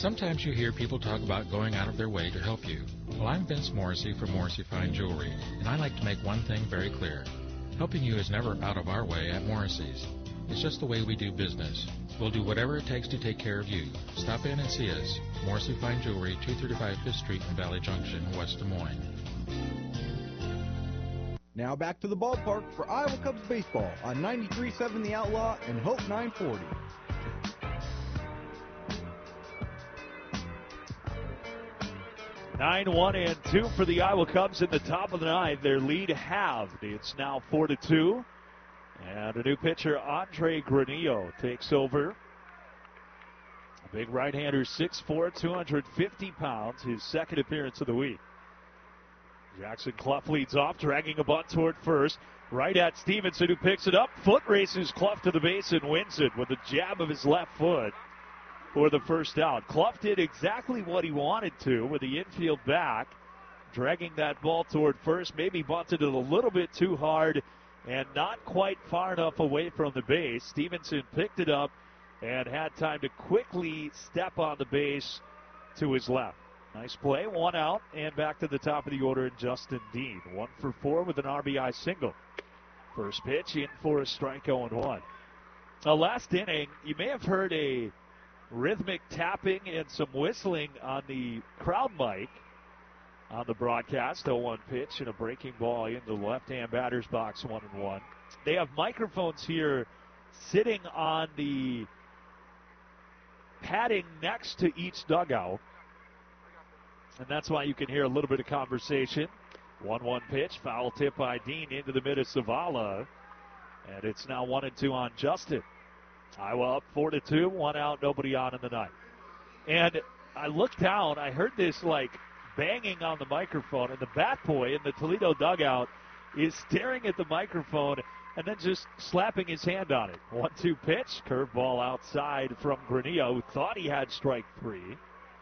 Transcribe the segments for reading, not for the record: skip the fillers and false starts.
Sometimes you hear people talk about going out of their way to help you. Well, I'm Vince Morrissey from Morrissey Fine Jewelry, and I like to make one thing very clear. Helping you is never out of our way at Morrissey's. It's just the way we do business. We'll do whatever it takes to take care of you. Stop in and see us. Morrissey Fine Jewelry, 235 5th Street in Valley Junction, West Des Moines. Now back to the ballpark for Iowa Cubs baseball on 93.7 The Outlaw and Hope 940. 9-1-2 for the Iowa Cubs in the top of the ninth. Their lead halved. It's now 4-2. And a new pitcher, Andre Granillo, takes over. A big right-hander, 6'4", 250 pounds, his second appearance of the week. Jackson Clough leads off, dragging a bunt toward first. Right at Stevenson, who picks it up. Foot races Clough to the base and wins it with a jab of his left foot for the first out. Clough did exactly what he wanted to with the infield back, dragging that ball toward first. Maybe bunted it a little bit too hard and not quite far enough away from the base. Stevenson picked it up and had time to quickly step on the base to his left. Nice play, one out, and back to the top of the order in Justin Dean. 1 for 4 with an RBI single. First pitch in for a strike, 0-1. Last inning, you may have heard a rhythmic tapping and some whistling on the crowd mic on the broadcast. 0-1 pitch and a breaking ball into the left-hand batter's box, 1-1. They have microphones here sitting on the padding next to each dugout, and that's why you can hear a little bit of conversation. 1-1 pitch, foul tip by Dean into the mid of Zavala, and it's now 1-2 on Justin. Iowa up 4-2, one out, nobody on in the ninth. And I looked down, I heard this like banging on the microphone, and the bat boy in the Toledo dugout is staring at the microphone and then just slapping his hand on it. 1-2 pitch, curveball outside from Granillo, who thought he had strike three.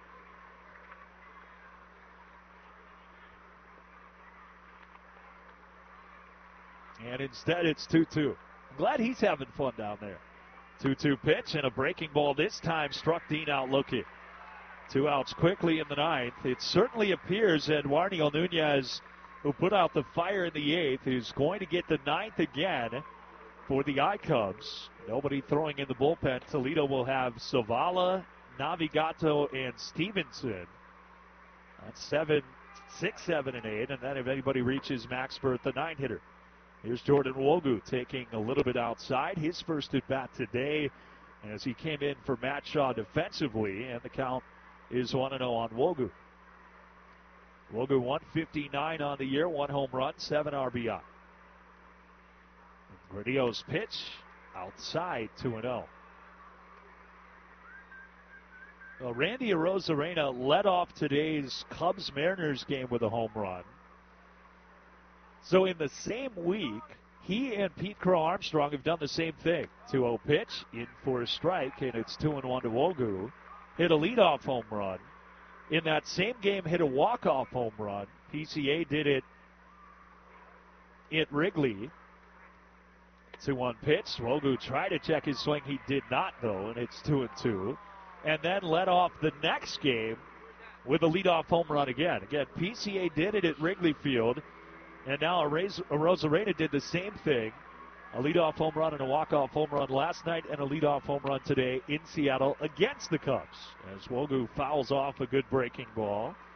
And instead it's 2-2. I'm glad he's having fun down there. 2-2 pitch and a breaking ball this time struck Dean out looking. 2 outs quickly in the ninth. It certainly appears that Warniel Nunez, who put out the fire in the eighth, is going to get the ninth again for the I-Cubs. Nobody throwing in the bullpen. Toledo will have Zavala, Navigato, and Stevenson. That's 6, 7, and 8. And then if anybody reaches Max Berth, the 9-hitter. Here's Jordan Wogu taking a little bit outside. His first at bat today as he came in for Matt Shaw defensively, and the count is 1-0 on Wogu. Wogu 159 on the year, 1 home run, 7 RBI. Granillo's pitch outside, 2-0. Well, Randy Arozarena led off today's Cubs-Mariners game with a home run. So in the same week, he and Pete Crow Armstrong have done the same thing. 2-0 pitch, in for a strike, and it's 2-1 to Wogu. Hit a leadoff home run. In that same game, hit a walk-off home run. PCA did it at Wrigley. 2-1 pitch. Wogu tried to check his swing. He did not, though, and it's 2-2. And then led off the next game with a leadoff home run again. Again, PCA did it at Wrigley Field. And now Arozarena did the same thing. A leadoff home run and a walk-off home run last night and a leadoff home run today in Seattle against the Cubs. As Wogu fouls off a good breaking ball.